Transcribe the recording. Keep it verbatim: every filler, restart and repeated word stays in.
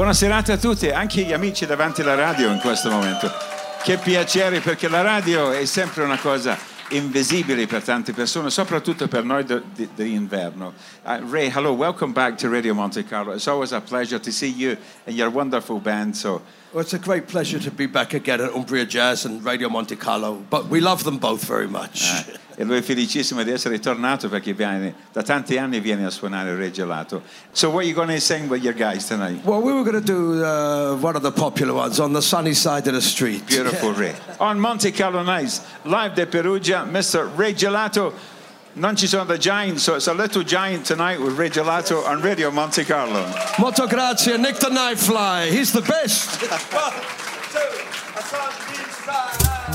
Buona serata a tutti, anche gli amici davanti alla radio in questo momento. Che piacere, perché la radio è sempre una cosa invisibile per tante persone, soprattutto per noi d'inverno. Uh, Ray, hello, welcome back to Radio Monte Carlo. It's always a pleasure to see you and your wonderful band. So, well, it's a great pleasure to be back again at Umbria Jazz and Radio Monte Carlo, but we love them both very much. Uh, e lui è felicissimo di essere tornato perché viene, da tanti anni viene a suonare Re Gelato. So what are you going to sing with your guys tonight? Well, we were going to do uh, one of the popular ones, On the Sunny Side of the Street. Beautiful, Ray. On Monte Carlo Nights, live da Perugia, mister Re Gelato. Non ci sono the Giants, so it's a little giant tonight with Re Gelato on Radio Monte Carlo. Molto grazie, Nick the Nightfly. He's the best. One, two, a sun inside.